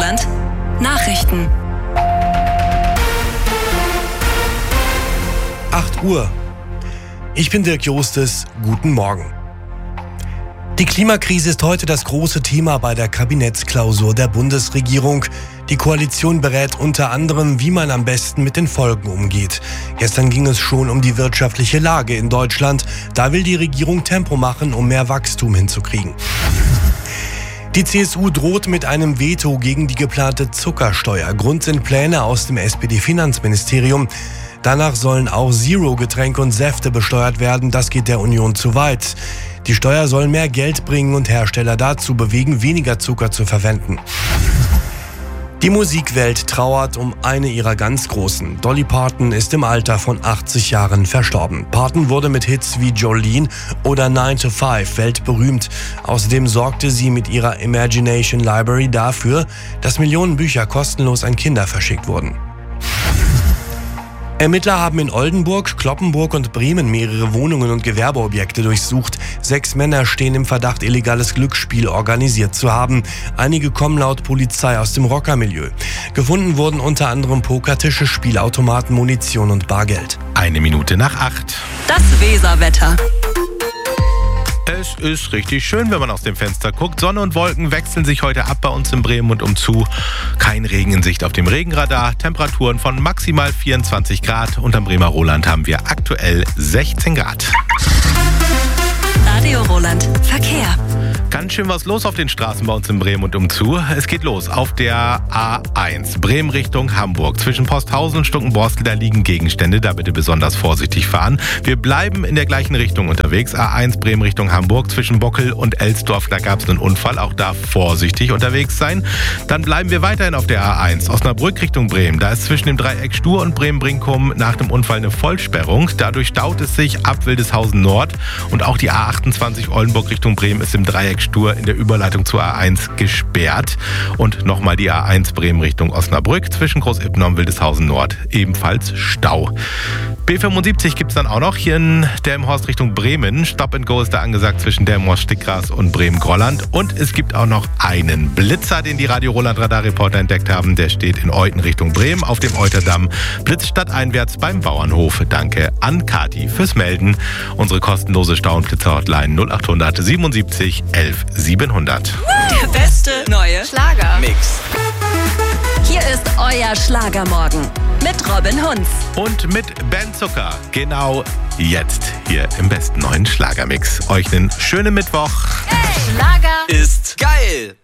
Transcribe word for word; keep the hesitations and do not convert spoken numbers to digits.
Roland. Nachrichten. acht Uhr. Ich bin Dirk Jostes. Guten Morgen. Die Klimakrise ist heute das große Thema bei der Kabinettsklausur der Bundesregierung. Die Koalition berät unter anderem, wie man am besten mit den Folgen umgeht. Gestern ging es schon um die wirtschaftliche Lage in Deutschland. Da will die Regierung Tempo machen, um mehr Wachstum hinzukriegen. Die C S U droht mit einem Veto gegen die geplante Zuckersteuer. Grund sind Pläne aus dem S P D-Finanzministerium. Danach sollen auch Zero-Getränke und Säfte besteuert werden. Das geht der Union zu weit. Die Steuer soll mehr Geld bringen und Hersteller dazu bewegen, weniger Zucker zu verwenden. Die Musikwelt trauert um eine ihrer ganz Großen. Dolly Parton ist im Alter von achtzig Jahren verstorben. Parton wurde mit Hits wie Jolene oder nine to five weltberühmt. Außerdem sorgte sie mit ihrer Imagination Library dafür, dass Millionen Bücher kostenlos an Kinder verschickt wurden. Ermittler haben in Oldenburg, Cloppenburg und Bremen mehrere Wohnungen und Gewerbeobjekte durchsucht. Sechs Männer stehen im Verdacht, illegales Glücksspiel organisiert zu haben. Einige kommen laut Polizei aus dem Rockermilieu. Gefunden wurden unter anderem Pokertische, Spielautomaten, Munition und Bargeld. Eine Minute nach acht. Das Weserwetter. Es ist richtig schön, wenn man aus dem Fenster guckt. Sonne und Wolken wechseln sich heute ab bei uns in Bremen und umzu. Kein Regen in Sicht auf dem Regenradar. Temperaturen von maximal vierundzwanzig Grad. Und am Bremer Roland haben wir aktuell sechzehn Grad. Radio Roland. Verkehr. Ganz schön was los auf den Straßen bei uns in Bremen und umzu. Es geht los auf der A eins, Bremen Richtung Hamburg. Zwischen Posthausen und Stuckenborstel, da liegen Gegenstände, da bitte besonders vorsichtig fahren. Wir bleiben in der gleichen Richtung unterwegs. A eins, Bremen Richtung Hamburg. Zwischen Bockel und Elsdorf, da gab es einen Unfall. Auch da vorsichtig unterwegs sein. Dann bleiben wir weiterhin auf der A eins, Osnabrück Richtung Bremen. Da ist zwischen dem Dreieck Stur und Bremen-Brinkum nach dem Unfall eine Vollsperrung. Dadurch staut es sich ab Wildeshausen Nord. Und auch die A achtundzwanzig Oldenburg Richtung Bremen ist im Dreieck Stur in der Überleitung zur A eins gesperrt. Und nochmal die A eins Bremen Richtung Osnabrück zwischen Großippenau und Wildeshausen Nord. Ebenfalls Stau. B fünfundsiebzig gibt es dann auch noch hier in Delmenhorst Richtung Bremen. Stop and Go ist da angesagt zwischen Delmenhorst Stickgras und Bremen-Grolland. Und es gibt auch noch einen Blitzer, den die Radio Roland Radarreporter entdeckt haben. Der steht in Euthen Richtung Bremen auf dem Euterdamm. Blitzt stadteinwärts beim Bauernhof. Danke an Kati fürs Melden. Unsere kostenlose Stau- und Blitzer-Hotline null acht hundert siebenundsiebzig elf siebenhundert. Der beste neue Schlagermix. Hier ist euer Schlagermorgen mit Robin Hunz. Und mit Ben Zucker. Genau jetzt hier im besten neuen Schlagermix. Euch einen schönen Mittwoch. Hey, Schlager Ist geil.